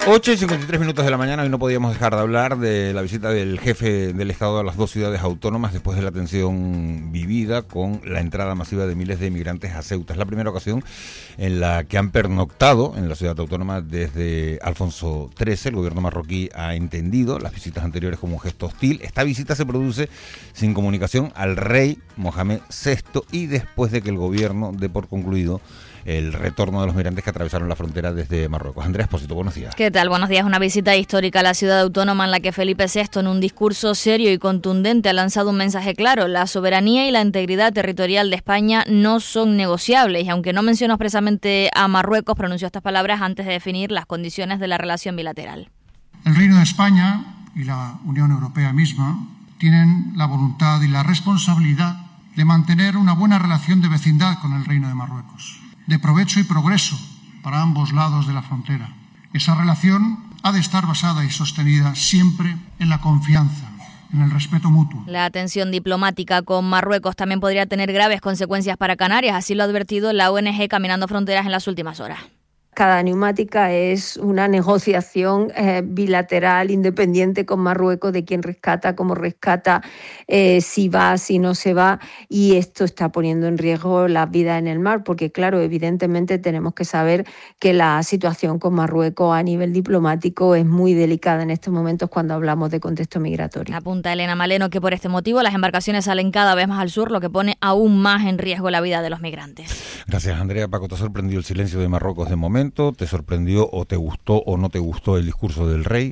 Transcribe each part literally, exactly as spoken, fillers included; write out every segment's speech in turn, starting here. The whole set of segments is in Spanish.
ocho y cincuenta y tres minutos de la mañana. Hoy no podíamos dejar de hablar de la visita del jefe del Estado a las dos ciudades autónomas después de la tensión vivida con la entrada masiva de miles de inmigrantes a Ceuta. Es la primera ocasión en la que han pernoctado en la ciudad autónoma desde Alfonso trece. El gobierno marroquí ha entendido las visitas anteriores como un gesto hostil. Esta visita se produce sin comunicación al rey Mohamed sexto y después de que el gobierno dé por concluido el retorno de los migrantes que atravesaron la frontera desde Marruecos. Andrea Espósito, buenos días. ¿Qué tal? Buenos días. Una visita histórica a la ciudad autónoma en la que Felipe sexto, en un discurso serio y contundente, ha lanzado un mensaje claro. La soberanía y la integridad territorial de España no son negociables. Y aunque no mencionó expresamente a Marruecos, pronunció estas palabras antes de definir las condiciones de la relación bilateral. El Reino de España y la Unión Europea misma tienen la voluntad y la responsabilidad de mantener una buena relación de vecindad con el Reino de Marruecos, de provecho y progreso para ambos lados de la frontera. Esa relación ha de estar basada y sostenida siempre en la confianza, en el respeto mutuo. La tensión diplomática con Marruecos también podría tener graves consecuencias para Canarias, así lo ha advertido la O N G Caminando Fronteras en las últimas horas. Cada neumática es una negociación eh, bilateral, independiente con Marruecos, de quién rescata, cómo rescata, eh, si va, si no se va, y esto está poniendo en riesgo la vida en el mar, porque claro, evidentemente tenemos que saber que la situación con Marruecos a nivel diplomático es muy delicada en estos momentos cuando hablamos de contexto migratorio. Apunta Elena Maleno que por este motivo las embarcaciones salen cada vez más al sur, lo que pone aún más en riesgo la vida de los migrantes. Gracias, Andrea. Paco, ¿te ha sorprendido el silencio de Marruecos de momento? ¿Te sorprendió o te gustó o no te gustó el discurso del rey?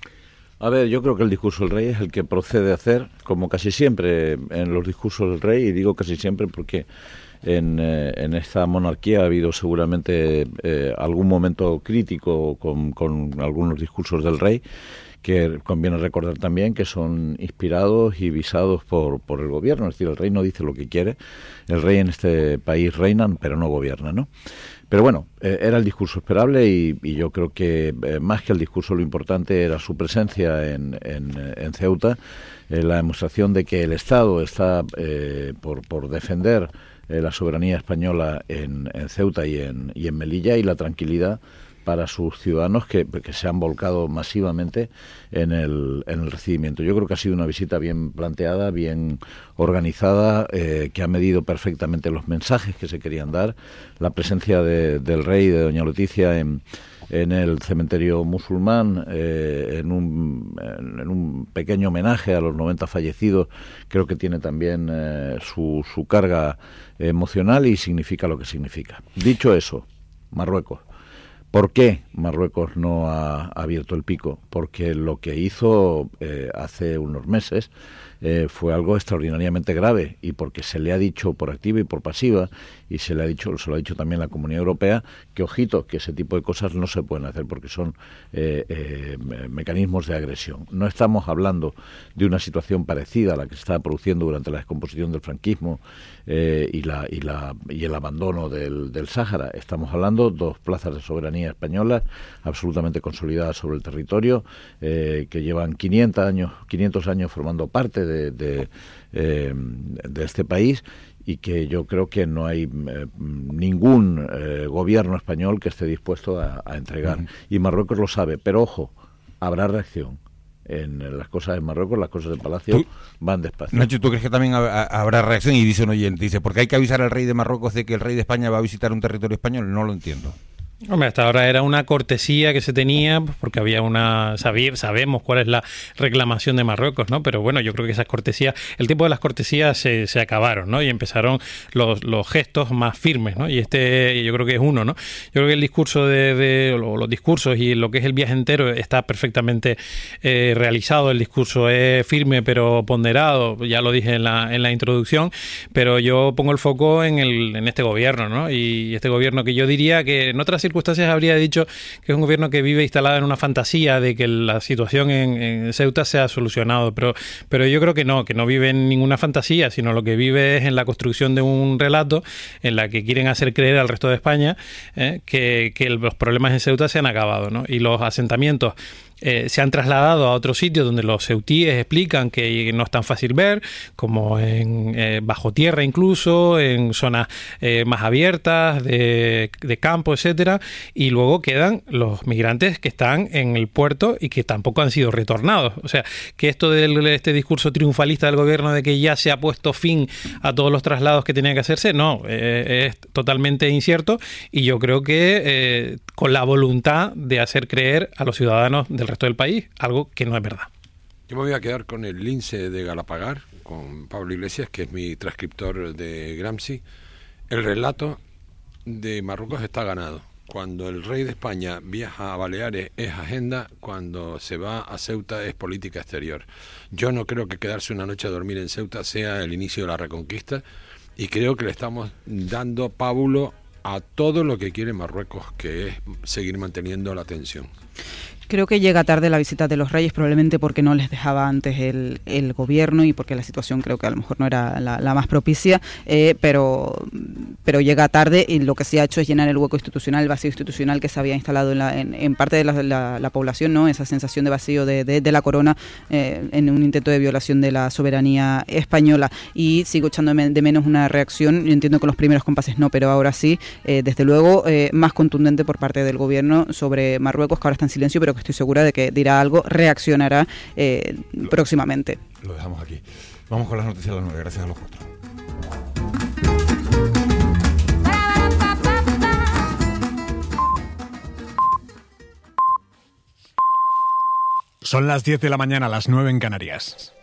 A ver, yo creo que el discurso del rey es el que procede a hacer, como casi siempre en los discursos del rey, y digo casi siempre porque en, eh, en esta monarquía ha habido seguramente eh, algún momento crítico con, con algunos discursos del rey, que conviene recordar también que son inspirados y visados por, por el gobierno. Es decir, el rey no dice lo que quiere, el rey en este país reina, pero no gobierna, ¿no? Pero bueno, eh, era el discurso esperable y, y yo creo que eh, más que el discurso lo importante era su presencia en, en, en Ceuta, eh, la demostración de que el Estado está eh, por, por defender eh, la soberanía española en, en Ceuta y en, y en Melilla, y la tranquilidad para sus ciudadanos que, que se han volcado masivamente en el, en el recibimiento. Yo creo que ha sido una visita bien planteada, bien organizada, eh, que ha medido perfectamente los mensajes que se querían dar. La presencia de, del rey y de doña Leticia en, en el cementerio musulmán, eh, en, un, en un pequeño homenaje a los noventa fallecidos, creo que tiene también eh, su, su carga emocional y significa lo que significa. Dicho eso, Marruecos. ¿Por qué Marruecos no ha abierto el pico? Porque lo que hizo eh, hace unos meses eh, fue algo extraordinariamente grave, y porque se le ha dicho por activa y por pasiva, y se le ha dicho, se lo ha dicho también la Comunidad Europea, que ojito, que ese tipo de cosas no se pueden hacer porque son eh, eh, mecanismos de agresión. No estamos hablando de una situación parecida a la que se estaba produciendo durante la descomposición del franquismo eh, y, la, y, la, y el abandono del, del Sáhara. Estamos hablando de dos plazas de soberanía españolas absolutamente consolidadas sobre el territorio, eh, que llevan quinientos años, quinientos años formando parte de, de, eh, de este país, y que yo creo que no hay eh, ningún eh, gobierno español que esté dispuesto a, a entregar. Uh-huh. Y Marruecos lo sabe, pero ojo, habrá reacción. En las cosas en Marruecos, las cosas de Palacio ¿Tú? van despacio. Nacho, ¿tú crees que también habrá reacción? Y dice un oyente, dice, porque hay que avisar al rey de Marruecos de que el rey de España va a visitar un territorio español. No lo entiendo. Hombre, hasta ahora era una cortesía que se tenía, porque había una sabía, sabemos cuál es la reclamación de Marruecos, ¿no? Pero bueno, yo creo que esas cortesías, el tiempo de las cortesías se, se acabaron, ¿no? Y empezaron los, los gestos más firmes, ¿no? Y este yo creo que es uno, ¿no? Yo creo que el discurso de, de los discursos y lo que es el viaje entero está perfectamente eh, realizado. El discurso es firme pero ponderado, ya lo dije en la, en la introducción, pero yo pongo el foco en, el, en este gobierno, ¿no? Y este gobierno que yo diría que en otras circunstancias habría dicho que es un gobierno que vive instalado en una fantasía de que la situación en, en Ceuta se ha solucionado, pero, pero yo creo que no, que no vive en ninguna fantasía, sino lo que vive es en la construcción de un relato en la que quieren hacer creer al resto de España eh, que, que los problemas en Ceuta se han acabado, ¿no? Y los asentamientos eh, se han trasladado a otros sitios donde los ceutíes explican que no es tan fácil ver, como en eh, bajo tierra incluso, en zonas eh, más abiertas, de, de campo, etcétera, y luego quedan los migrantes que están en el puerto y que tampoco han sido retornados. O sea, que esto de este discurso triunfalista del gobierno de que ya se ha puesto fin a todos los traslados que tenían que hacerse, no, eh, es totalmente incierto, y yo creo que eh, con la voluntad de hacer creer a los ciudadanos del resto del país algo que no es verdad. Yo me voy a quedar con el lince de Galapagar, con Pablo Iglesias, que es mi transcriptor de Gramsci. El relato de Marruecos está ganado. Cuando el rey de España viaja a Baleares es agenda, cuando se va a Ceuta es política exterior. Yo no creo que quedarse una noche a dormir en Ceuta sea el inicio de la reconquista, y creo que le estamos dando pábulo a todo lo que quiere Marruecos, que es seguir manteniendo la tensión. Creo que llega tarde la visita de los reyes, probablemente porque no les dejaba antes el, el gobierno y porque la situación creo que a lo mejor no era la, la más propicia, eh, pero, pero llega tarde, y lo que sí ha hecho es llenar el hueco institucional, el vacío institucional que se había instalado en, la, en, en parte de la, la, la población, ¿no? Esa sensación de vacío de, de, de la corona eh, en un intento de violación de la soberanía española. Y sigo echándome de menos una reacción, yo entiendo que los primeros compases no, pero ahora sí, eh, desde luego, eh, más contundente por parte del gobierno sobre Marruecos, que ahora está en silencio, pero que estoy segura de que dirá algo, reaccionará eh, lo, próximamente. Lo dejamos aquí. Vamos con las noticias de las nueve. Gracias a los cuatro. Son las diez de la mañana, las nueve en Canarias.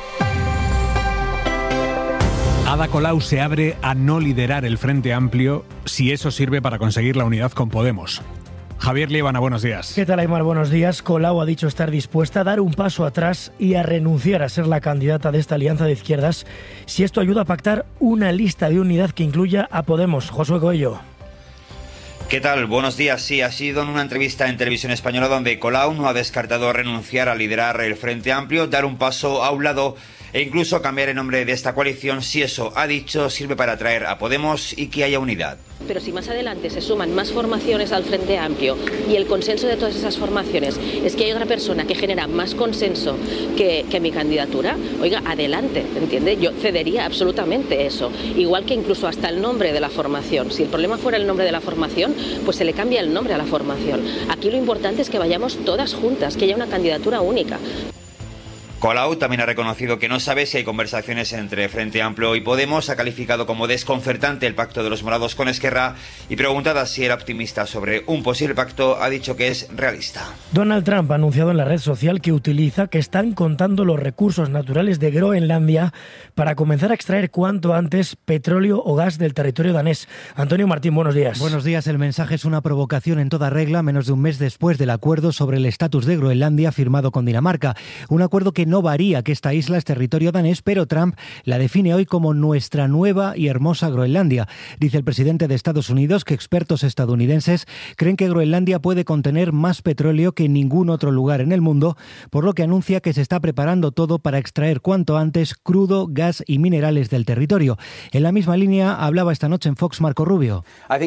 Ada Colau se abre a no liderar el Frente Amplio si eso sirve para conseguir la unidad con Podemos. Javier Liébana, buenos días. ¿Qué tal, Aymar? Buenos días. Colau ha dicho estar dispuesta a dar un paso atrás y a renunciar a ser la candidata de esta alianza de izquierdas si esto ayuda a pactar una lista de unidad que incluya a Podemos. Josué Coello. ¿Qué tal? Buenos días. Sí, ha sido en una entrevista en Televisión Española donde Colau no ha descartado renunciar a liderar el Frente Amplio, dar un paso a un lado e incluso cambiar el nombre de esta coalición si eso, ha dicho, sirve para atraer a Podemos y que haya unidad. Pero si más adelante se suman más formaciones al Frente Amplio y el consenso de todas esas formaciones es que hay otra persona que genera más consenso que, que mi candidatura, oiga, adelante, ¿entiende? Yo cedería absolutamente eso. Igual que incluso hasta el nombre de la formación. Si el problema fuera el nombre de la formación, pues se le cambia el nombre a la formación. Aquí lo importante es que vayamos todas juntas, que haya una candidatura única. Colau también ha reconocido que no sabe si hay conversaciones entre Frente Amplio y Podemos, ha calificado como desconcertante el pacto de los morados con Esquerra y preguntada si era optimista sobre un posible pacto, ha dicho que es realista. Donald Trump ha anunciado en la red social que utiliza que están contando los recursos naturales de Groenlandia para comenzar a extraer cuanto antes petróleo o gas del territorio danés. Antonio Martín, buenos días. Buenos días. El mensaje es una provocación en toda regla, menos de un mes después del acuerdo sobre el estatus de Groenlandia firmado con Dinamarca. Un acuerdo que no varía que esta isla es territorio danés, pero Trump la define hoy como nuestra nueva y hermosa Groenlandia. Dice el presidente de Estados Unidos que expertos estadounidenses creen que Groenlandia puede contener más petróleo que ningún otro lugar en el mundo, por lo que anuncia que se está preparando todo para extraer cuanto antes crudo, gas y minerales del territorio. En la misma línea hablaba esta noche en Fox Marco Rubio.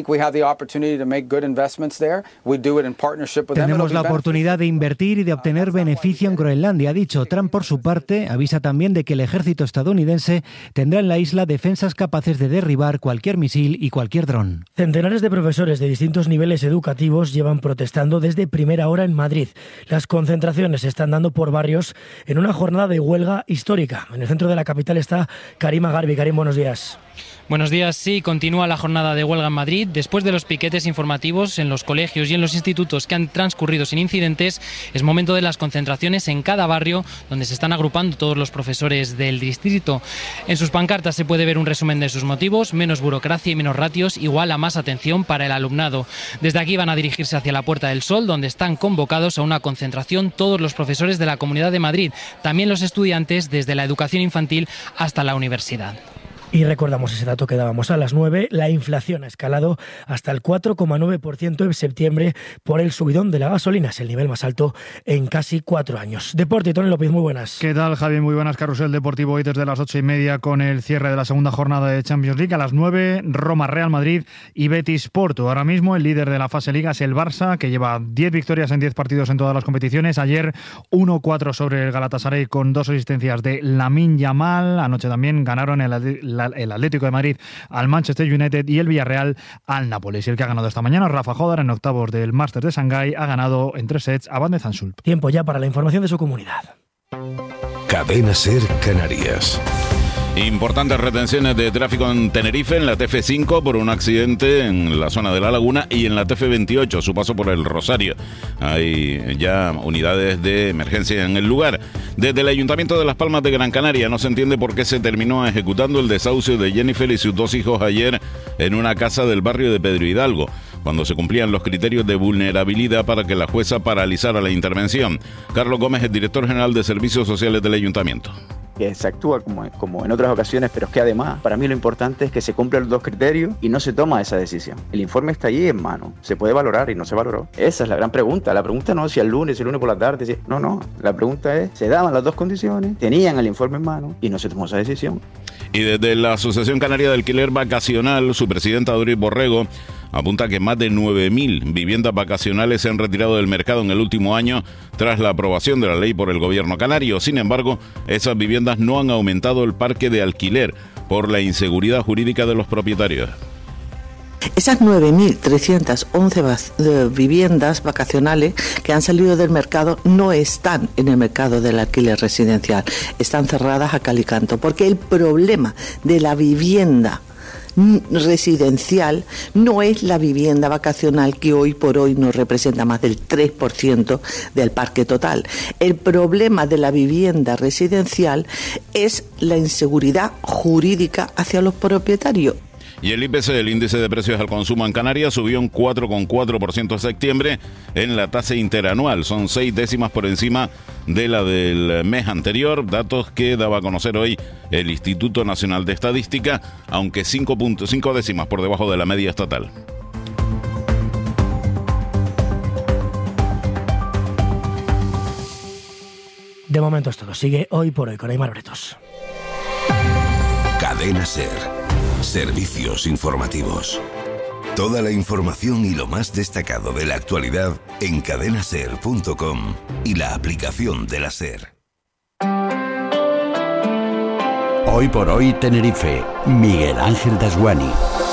Tenemos la oportunidad de invertir y de obtener beneficio en Groenlandia, ha dicho. Trump, por su parte, avisa también de que el ejército estadounidense tendrá en la isla defensas capaces de derribar cualquier misil y cualquier dron. Centenares de profesores de distintos niveles educativos llevan protestando desde primera hora en Madrid. Las concentraciones se están dando por barrios en una jornada de huelga histórica. En el centro de la capital está Karima Garbi. Karim, buenos días. Buenos días. Sí, continúa la jornada de huelga en Madrid. Después de los piquetes informativos en los colegios y en los institutos que han transcurrido sin incidentes, es momento de las concentraciones en cada barrio donde se están agrupando todos los profesores del distrito. En sus pancartas se puede ver un resumen de sus motivos: menos burocracia y menos ratios, igual a más atención para el alumnado. Desde aquí van a dirigirse hacia la Puerta del Sol, donde están convocados a una concentración todos los profesores de la Comunidad de Madrid, también los estudiantes desde la educación infantil hasta la universidad. Y recordamos ese dato que dábamos a las nueve, la inflación ha escalado hasta el cuatro coma nueve por ciento en septiembre por el subidón de la gasolina, es el nivel más alto en casi cuatro años. Deporte, Tony López, muy buenas. ¿Qué tal, Javi? Muy buenas. Carrusel Deportivo hoy desde las ocho y media con el cierre de la segunda jornada de Champions League. A las nueve, Roma, Real Madrid y Betis Porto. Ahora mismo el líder de la fase Liga es el Barça, que lleva diez victorias en diez partidos en todas las competiciones. Ayer uno cuatro sobre el Galatasaray con dos asistencias de Lamine Yamal. Anoche también ganaron el, el, el Atlético de Madrid al Manchester United y el Villarreal al Nápoles. Y el que ha ganado esta mañana, Rafa Jodar, en octavos del Masters de Shanghái, ha ganado en tres sets a Van de Zandt. Tiempo ya para la información de su comunidad. Cadena Ser Canarias. Importantes retenciones de tráfico en Tenerife, en la T F cinco por un accidente en la zona de La Laguna y en la T F veintiocho, su paso por el Rosario. Hay ya unidades de emergencia en el lugar. Desde el Ayuntamiento de Las Palmas de Gran Canaria no se entiende por qué se terminó ejecutando el desahucio de Jennifer y sus dos hijos ayer en una casa del barrio de Pedro Hidalgo, cuando se cumplían los criterios de vulnerabilidad para que la jueza paralizara la intervención. Carlos Gómez es director general de Servicios Sociales del Ayuntamiento. Que se actúa como, como en otras ocasiones, pero es que además para mí lo importante es que se cumplan los dos criterios y no se toma esa decisión. El informe está allí en mano, se puede valorar y no se valoró. Esa es la gran pregunta. La pregunta no es si el lunes, si el lunes por la tarde, si... no, no. La pregunta es, se daban las dos condiciones, tenían el informe en mano y no se tomó esa decisión. Y desde la Asociación Canaria de Alquiler Vacacional, su presidenta Doris Borrego apunta que más de nueve mil viviendas vacacionales se han retirado del mercado en el último año tras la aprobación de la ley por el gobierno canario. Sin embargo, esas viviendas no han aumentado el parque de alquiler por la inseguridad jurídica de los propietarios. Esas nueve mil trescientas once viviendas vacacionales que han salido del mercado no están en el mercado del alquiler residencial, están cerradas a cal y canto, porque el problema de la vivienda residencial no es la vivienda vacacional, que hoy por hoy nos representa más del tres por ciento del parque total. El problema de la vivienda residencial es la inseguridad jurídica hacia los propietarios. Y el I P C, el índice de precios al consumo en Canarias, subió un cuatro coma cuatro por ciento en septiembre en la tasa interanual. Son seis décimas por encima de la del mes anterior, datos que daba a conocer hoy el Instituto Nacional de Estadística, aunque cinco punto cinco décimas por debajo de la media estatal. De momento es todo. Sigue Hoy por Hoy con Aymar Bretos. Cadena Ser. Servicios informativos. Toda la información y lo más destacado de la actualidad en cadenaser punto com y la aplicación de la SER. Hoy por Hoy Tenerife, Miguel Ángel Dasguani.